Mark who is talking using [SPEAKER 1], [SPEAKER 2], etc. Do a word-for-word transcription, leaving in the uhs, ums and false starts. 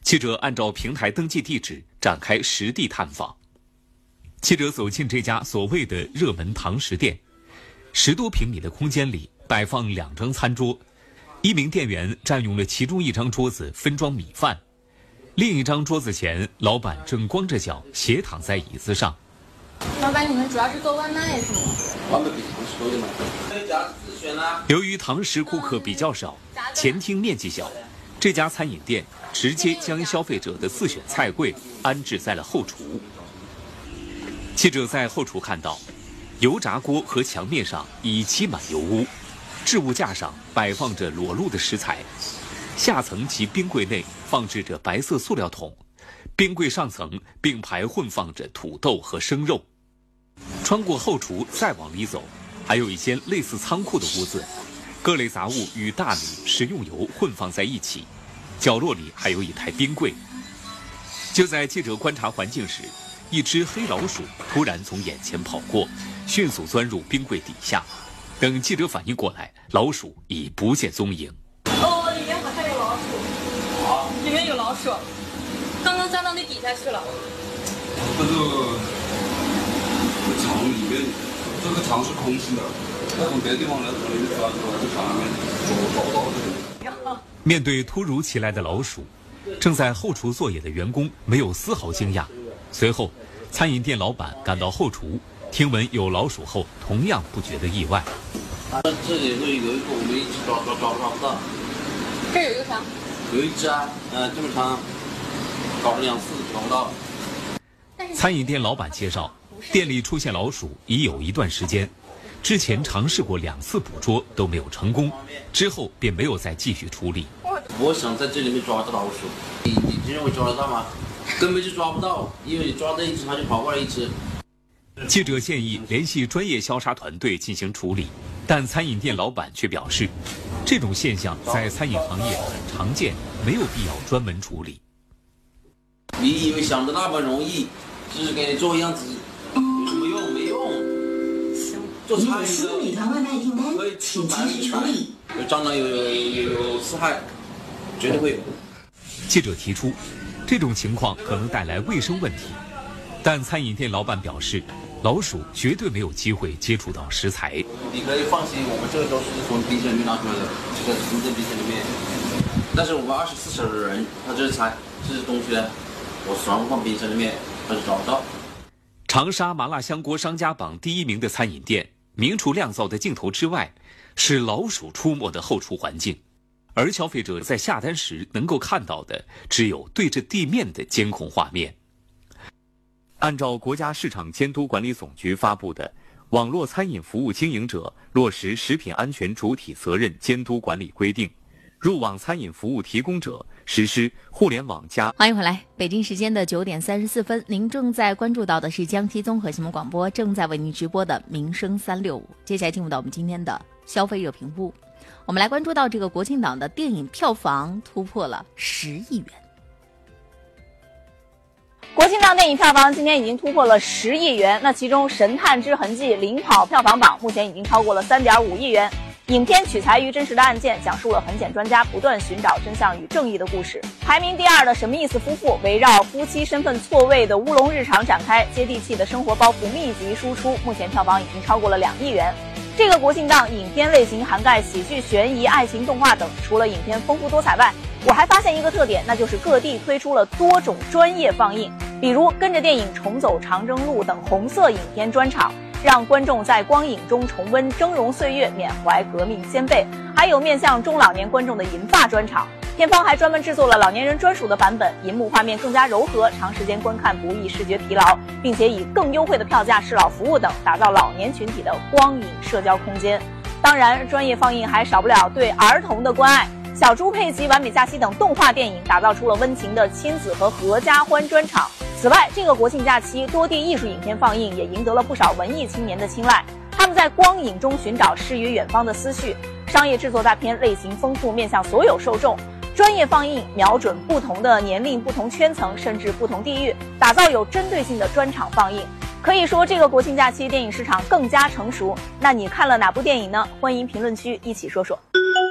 [SPEAKER 1] 记者按照平台登记地址展开实地探访。记者走进这家所谓的热门堂食店，十多平米的空间里摆放两张餐桌，一名店员占用了其中一张桌子分装米饭，另一张桌子前，老板正光着脚斜躺在椅子上。
[SPEAKER 2] 老板，你们主要是做外卖是吗？
[SPEAKER 3] 外卖比堂食多一点嘛。
[SPEAKER 1] 由于堂食顾客比较少，前厅面积小，这家餐饮店直接将消费者的自选菜柜安置在了后厨。记者在后厨看到，油炸锅和墙面上已积满油污，置物架上摆放着裸露的食材，下层及冰柜内放置着白色塑料桶，冰柜上层并排混放着土豆和生肉。穿过后厨再往里走，还有一间类似仓库的屋子，各类杂物与大米、食用油混放在一起，角落里还有一台冰柜。就在记者观察环境时，一只黑老鼠突然从眼前跑过，迅速钻入冰柜底下。等记者反应过来，老鼠已不见踪影。
[SPEAKER 2] 哦，里面好像有老鼠。啊，里面有老鼠，刚刚钻到那底下去了。
[SPEAKER 3] 这个墙里面，这个墙是空心的，那从别的地方来，从里面钻出来，这墙里面找不到这个。
[SPEAKER 1] 面对突如其来的老鼠，正在后厨作业的员工没有丝毫惊讶。随后，餐饮店老板赶到后厨，听闻有老鼠后，同样不觉得意外。
[SPEAKER 3] 这里会有一个我们一直抓抓抓抓不到。
[SPEAKER 2] 这有一个啥？
[SPEAKER 3] 有一只啊，呃，这么长，搞了两次抓不到。
[SPEAKER 1] 餐饮店老板介绍，店里出现老鼠已有一段时间，之前尝试过两次捕捉都没有成功，之后便没有再继续处理。
[SPEAKER 3] 我想在这里面抓到老鼠，你你认为抓得到吗？根本就抓不到，因为你抓到一只，它就跑过来一只。
[SPEAKER 1] 记者建议联系专业消杀团队进行处理，但餐饮店老板却表示，这种现象在餐饮行业很常见，没有必要专门处理。
[SPEAKER 3] 你以为想的那么容易，只是给你做样子，有什么用？没用。
[SPEAKER 2] 行，
[SPEAKER 3] 做菜
[SPEAKER 4] 的美团外卖订单，请及时处理。
[SPEAKER 3] 有蟑螂，有有有有四害，绝对会有。
[SPEAKER 1] 记者提出，这种情况可能带来卫生问题，但餐饮店老板表示，老鼠绝对没有机会接触到食材。
[SPEAKER 3] 你可以放心，我们这个都是从冰箱里面拿出来的，这个从这冰箱里面。但是我们二十四小时的人，他这菜这些东西呢，我全部放冰箱里面，他就找不到。
[SPEAKER 1] 长沙麻辣香锅商家榜第一名的餐饮店，明厨亮灶的镜头之外，是老鼠出没的后厨环境。而消费者在下单时能够看到的，只有对着地面的监控画面。按照国家市场监督管理总局发布的《网络餐饮服务经营者落实食品安全主体责任监督管理规定》，入网餐饮服务提供者实施互联网加。
[SPEAKER 5] 欢迎回来，北京时间的九点三十四分，您正在关注到的是江西综合新闻广播正在为您直播的《民生三六五》。接下来进入到我们今天的消费热评屋，我们来关注到这个国庆档的电影票房突破了十亿元。
[SPEAKER 6] 国庆档电影票房今天已经突破了十亿元，那其中《神探之痕迹》领跑票房榜，目前已经超过了三点五亿元。影片取材于真实的案件，讲述了痕检专家不断寻找真相与正义的故事。排名第二的《什么意思夫妇》围绕夫妻身份错位的乌龙日常展开，接地气的生活包袱密集输出，目前票房已经超过了两亿元。这个国庆档影片类型涵盖喜剧、悬疑、爱情、动画等，除了影片丰富多彩外，我还发现一个特点，那就是各地推出了多种专业放映，比如跟着电影重走长征路等红色影片专场，让观众在光影中重温峥嵘岁月，缅怀革命先辈。还有面向中老年观众的银发专场，片方还专门制作了老年人专属的版本，银幕画面更加柔和，长时间观看不易视觉疲劳，并且以更优惠的票价、适老服务等，打造老年群体的光影社交空间。当然，专业放映还少不了对儿童的关爱。小猪佩奇、完美假期等动画电影打造出了温情的亲子和合家欢专场。此外，这个国庆假期多地艺术影片放映也赢得了不少文艺青年的青睐。他们在光影中寻找诗与远方的思绪，商业制作大片类型丰富，面向所有受众。专业放映瞄准不同的年龄、不同圈层，甚至不同地域，打造有针对性的专场放映。可以说，这个国庆假期电影市场更加成熟。那你看了哪部电影呢？欢迎评论区一起说说。